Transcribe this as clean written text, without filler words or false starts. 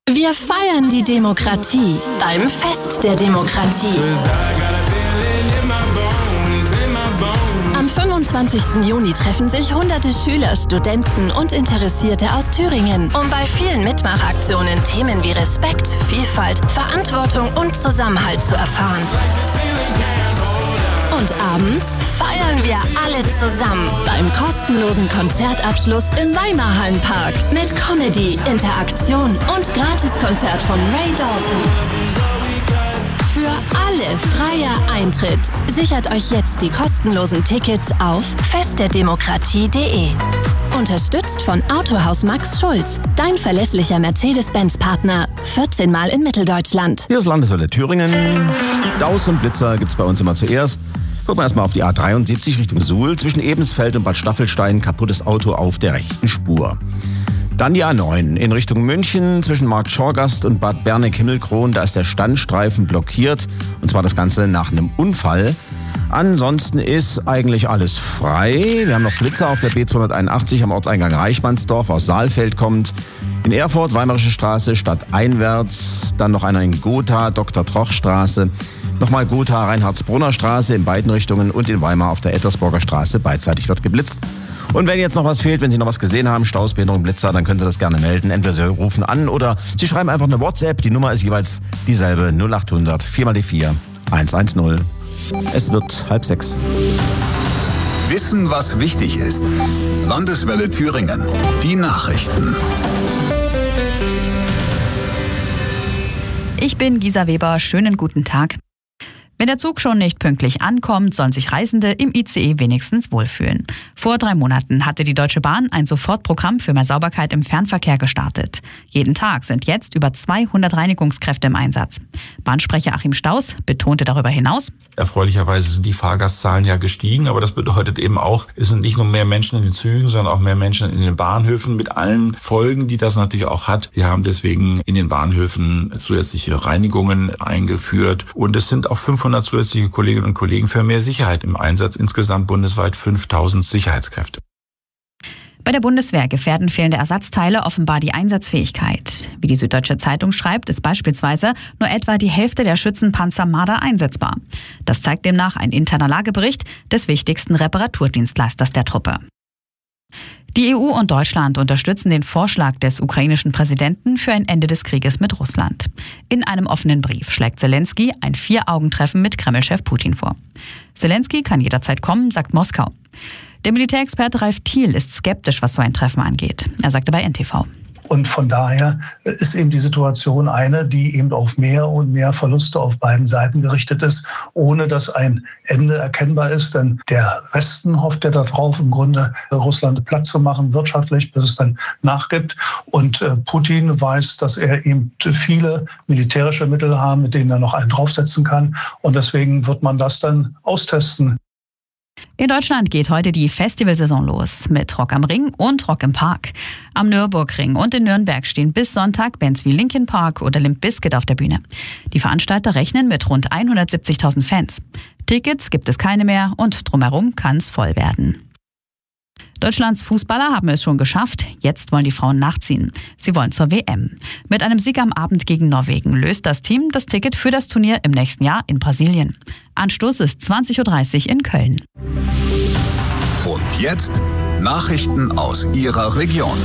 Wir feiern die Demokratie beim Fest der Demokratie. Am 25. Juni treffen sich hunderte Schüler, Studenten und Interessierte aus Thüringen, um bei vielen Mitmachaktionen Themen wie Respekt, Vielfalt, Verantwortung und Zusammenhalt zu erfahren. Und abends feiern wir alle zusammen beim kostenlosen Konzertabschluss im Weimarhallenpark mit Comedy, Interaktion und Gratiskonzert von Ray Dalton. Für alle freier Eintritt. Sichert euch jetzt die kostenlosen Tickets auf festderdemokratie.de. Unterstützt von Autohaus Max Schulz, dein verlässlicher Mercedes-Benz-Partner. 14 Mal in Mitteldeutschland. Hier ist Landeswelle Thüringen. Staus und Blitzer gibt's bei uns immer zuerst. Gucken wir erstmal auf die A73 Richtung Suhl. Zwischen Ebensfeld und Bad Staffelstein kaputtes Auto auf der rechten Spur. Dann die A9 in Richtung München zwischen Markt-Schorgast und Bad Berneck-Himmelkron. Da ist der Standstreifen blockiert. Und zwar das Ganze nach einem Unfall. Ansonsten ist eigentlich alles frei. Wir haben noch Blitzer auf der B281 am Ortseingang Reichmannsdorf aus Saalfeld kommt. In Erfurt, Weimarische Straße, stadteinwärts. Dann noch einer in Gotha, Dr.-Troch-Straße. Nochmal Gotha, Reinhardsbrunner Straße in beiden Richtungen und in Weimar auf der Ettersburger Straße. Beidseitig wird geblitzt. Und wenn jetzt noch was fehlt, wenn Sie noch was gesehen haben, Staus, Behinderung, Blitzer, dann können Sie das gerne melden. Entweder Sie rufen an oder Sie schreiben einfach eine WhatsApp. Die Nummer ist jeweils dieselbe, 0800 4x4 110. Es wird 5:30. Wissen, was wichtig ist. Landeswelle Thüringen. Die Nachrichten. Ich bin Gisa Weber. Schönen guten Tag. Wenn der Zug schon nicht pünktlich ankommt, sollen sich Reisende im ICE wenigstens wohlfühlen. Vor 3 Monaten hatte die Deutsche Bahn ein Sofortprogramm für mehr Sauberkeit im Fernverkehr gestartet. Jeden Tag sind jetzt über 200 Reinigungskräfte im Einsatz. Bahnsprecher Achim Staus betonte darüber hinaus: Erfreulicherweise sind die Fahrgastzahlen ja gestiegen, aber das bedeutet eben auch, es sind nicht nur mehr Menschen in den Zügen, sondern auch mehr Menschen in den Bahnhöfen mit allen Folgen, die das natürlich auch hat. Wir haben deswegen in den Bahnhöfen zusätzliche Reinigungen eingeführt und es sind auch 500 zusätzliche Kolleginnen und Kollegen für mehr Sicherheit im Einsatz. Insgesamt bundesweit 5000 Sicherheitskräfte. Bei der Bundeswehr gefährden fehlende Ersatzteile offenbar die Einsatzfähigkeit. Wie die Süddeutsche Zeitung schreibt, ist beispielsweise nur etwa die Hälfte der Schützenpanzer Marder einsetzbar. Das zeigt demnach ein interner Lagebericht des wichtigsten Reparaturdienstleisters der Truppe. Die EU und Deutschland unterstützen den Vorschlag des ukrainischen Präsidenten für ein Ende des Krieges mit Russland. In einem offenen Brief schlägt Zelensky ein 4-Augen-Treffen mit Kremlchef Putin vor. Zelensky kann jederzeit kommen, sagt Moskau. Der Militärexperte Ralf Thiel ist skeptisch, was so ein Treffen angeht. Er sagte bei NTV. Und von daher ist eben die Situation eine, die eben auf mehr und mehr Verluste auf beiden Seiten gerichtet ist, ohne dass ein Ende erkennbar ist. Denn der Westen hofft ja darauf, im Grunde Russland platt zu machen, wirtschaftlich, bis es dann nachgibt. Und Putin weiß, dass er eben viele militärische Mittel hat, mit denen er noch einen draufsetzen kann. Und deswegen wird man das dann austesten. In Deutschland geht heute die Festivalsaison los mit Rock am Ring und Rock im Park. Am Nürburgring und in Nürnberg stehen bis Sonntag Bands wie Linkin Park oder Limp Bizkit auf der Bühne. Die Veranstalter rechnen mit rund 170.000 Fans. Tickets gibt es keine mehr und drumherum kann es voll werden. Deutschlands Fußballer haben es schon geschafft. Jetzt wollen die Frauen nachziehen. Sie wollen zur WM. Mit einem Sieg am Abend gegen Norwegen löst das Team das Ticket für das Turnier im nächsten Jahr in Brasilien. Anstoß ist 20.30 Uhr in Köln. Und jetzt Nachrichten aus Ihrer Region.